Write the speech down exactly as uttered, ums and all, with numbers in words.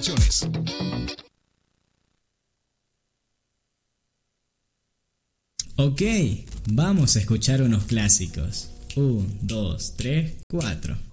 restricciones. Ok, vamos a escuchar unos clásicos. Un, dos, tres, cuatro.